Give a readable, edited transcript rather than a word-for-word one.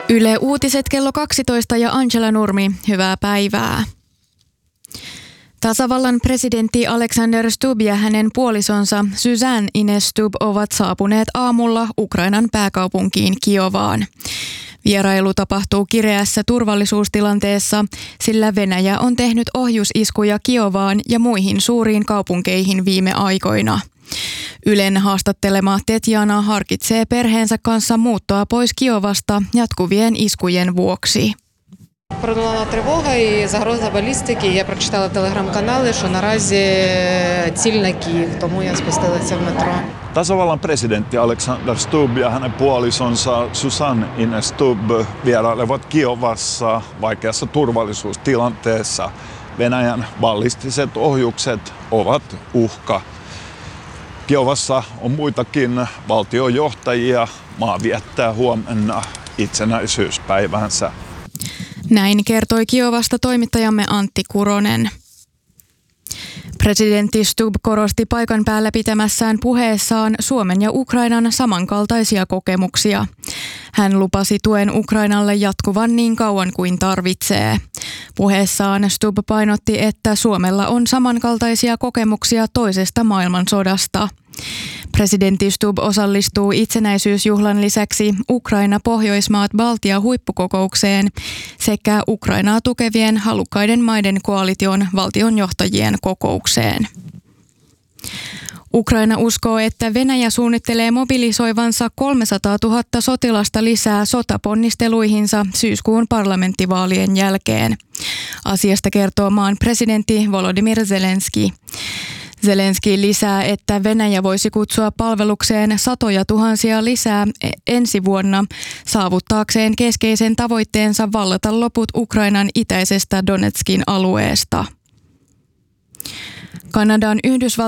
Yle Uutiset kello 12 ja Angela Nurmi, hyvää päivää. Tasavallan presidentti Alexander Stubb ja hänen puolisonsa Suzanne Ines Stubb ovat saapuneet aamulla Ukrainan pääkaupunkiin Kiovaan. Vierailu tapahtuu kireässä turvallisuustilanteessa, sillä Venäjä on tehnyt ohjusiskuja Kiovaan ja muihin suuriin kaupunkeihin viime aikoina. Ylen haastattelema Tetjana harkitsee perheensä kanssa muuttoa pois Kiovasta jatkuvien iskujen vuoksi. Пролунала тривога і загроза балістики. Я прочитала телеграм-канали, що наразі ціль на Київ, тому я спустилася в метро. Tasavallan presidentti Alexander Stubb ja hänen puolisonsa Suzanne Ines Stubb vierailevat Kiovassa vaikeassa turvallisuustilanteessa. Venäjän ballistiset ohjukset ovat uhka. Kiovassa on muitakin valtiojohtajia. Maa viettää huomenna itsenäisyyspäivänsä. Näin kertoi Kiovasta toimittajamme Antti Kuronen. Presidentti Stubb korosti paikan päällä pitämässään puheessaan Suomen ja Ukrainan samankaltaisia kokemuksia. Hän lupasi tuen Ukrainalle jatkuvan niin kauan kuin tarvitsee. Puheessaan Stubb painotti, että Suomella on samankaltaisia kokemuksia toisesta maailmansodasta. Presidentti Stubb osallistuu itsenäisyysjuhlan lisäksi Ukraina-Pohjoismaat-Baltia-huippukokoukseen sekä Ukrainaa tukevien halukkaiden maiden koalition valtionjohtajien kokoukseen. Ukraina uskoo, että Venäjä suunnittelee mobilisoivansa 300 000 sotilasta lisää sotaponnisteluihinsa syyskuun parlamenttivaalien jälkeen. Asiasta kertoo maan presidentti Volodymyr Zelenskyi. Zelenskyi lisää, että Venäjä voisi kutsua palvelukseen satoja tuhansia lisää ensi vuonna saavuttaakseen keskeisen tavoitteensa vallata loput Ukrainan itäisestä Donetskin alueesta. Kanadan